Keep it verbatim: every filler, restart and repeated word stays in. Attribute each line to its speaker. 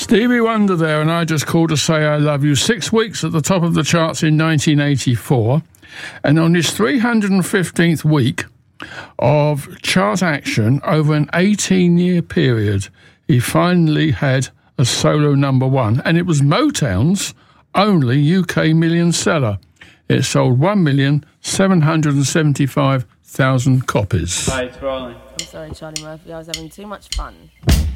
Speaker 1: Stevie Wonder there, and I Just Called to Say I Love You. Six weeks at the top of the charts in nineteen eighty-four. And on his three hundred fifteenth week of chart action over an eighteen-year period, he finally had a solo number one. And it was Motown's only U K million seller. It sold one million seven hundred seventy-five thousand copies.
Speaker 2: Hi, it's Rolling.
Speaker 3: I'm sorry, Charlie Murphy. I was having too much fun.